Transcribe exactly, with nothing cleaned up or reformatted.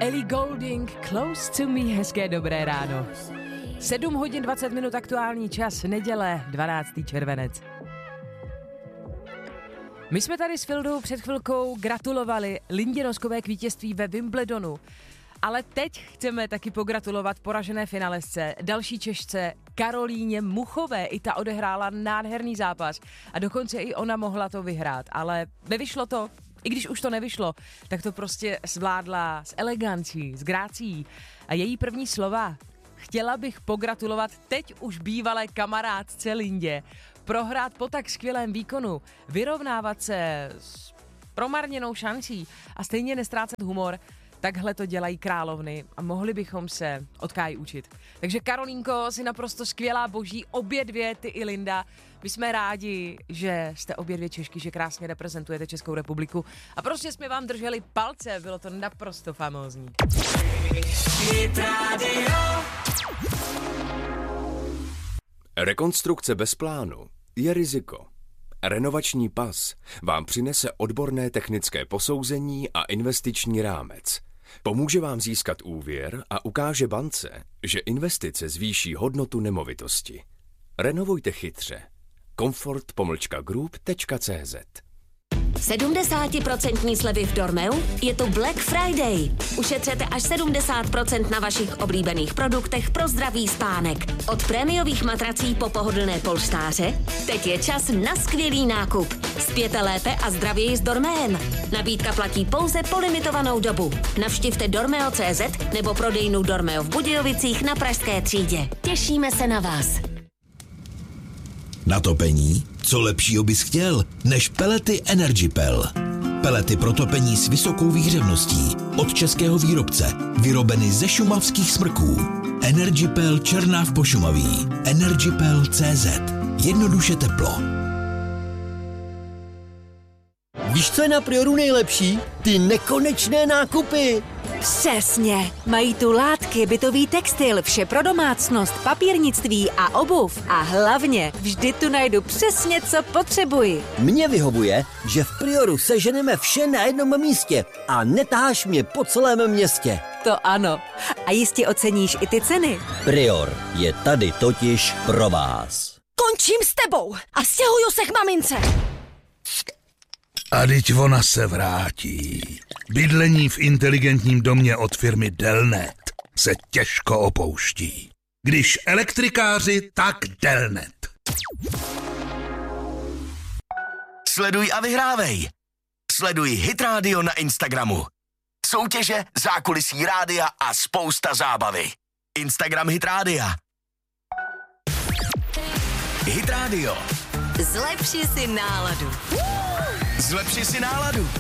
Ellie Goulding, Close to Me, hezké dobré ráno. sedm hodin dvacet minut aktuální čas, neděle, dvanáctý červenec. My jsme tady s Fildou před chvilkou gratulovali Lindě Noskové k vítězství ve Wimbledonu, ale teď chceme taky pogratulovat poražené finalistce, další Češce Karolíně Muchové. I ta odehrála nádherný zápas a dokonce i ona mohla to vyhrát, ale nevyšlo to. I když už to nevyšlo, tak to prostě zvládla s elegancí, s grácií. A její první slova: chtěla bych pogratulovat teď už bývalé kamarádce Lindě. Prohrát po tak skvělém výkonu, vyrovnávat se s promarněnou šancí a stejně nestrácet humor, takhle to dělají královny a mohli bychom se od Káji učit. Takže Karolínko, jsi naprosto skvělá boží, obě dvě, ty i Linda. My jsme rádi, že jste obě dvě Češky, že krásně reprezentujete Českou republiku a prostě jsme vám drželi palce, bylo to naprosto famózní. Rekonstrukce bez plánu je riziko. Renovační pas vám přinese odborné technické posouzení a investiční rámec. Pomůže vám získat úvěr a ukáže bance, že investice zvýší hodnotu nemovitosti. Renovujte chytře. Comfort pomlčka group tečka cé zet. sedmdesát procent slevy v Dormeu? Je to Black Friday. Ušetřete až sedmdesát procent na vašich oblíbených produktech pro zdravý spánek. Od prémiových matrací po pohodlné polštáře, teď je čas na skvělý nákup. Spěte lépe a zdravěji s Dormeem. Nabídka platí pouze po limitovanou dobu. Navštivte dormeo tečka cé zet nebo prodejnu Dormeo v Budějovicích na Pražské třídě. Těšíme se na vás. Na topení? Co lepšího bys chtěl, než pelety EnergyPel. Pelety pro topení s vysokou výhřevností. Od českého výrobce. Vyrobeny ze šumavských smrků. EnergyPel Černáv Pošumaví. EnergyPel tečka cé zet. Jednoduše teplo. Víš, co je na Prioru nejlepší? Ty nekonečné nákupy! Přesně. Mají tu látky, bytový textil, vše pro domácnost, papírnictví a obuv. A hlavně vždy tu najdu přesně, co potřebuji. Mně vyhovuje, že v Prioru seženeme vše na jednom místě a netaháš mě po celém městě. To ano. A jistě oceníš i ty ceny. Prior je tady totiž pro vás. Končím s tebou a stěhuju se k mamince. A dyť ona se vrátí. Bydlení v inteligentním domě od firmy Delnet se těžko opouští. Když elektrikáři, tak Delnet. Sleduj a vyhrávej. Sleduj Hit Radio na Instagramu. Soutěže, zákulisí rádia a spousta zábavy. Instagram Hit Rádia. Hit Radio. Zlepši si náladu. Zlepši si náladu.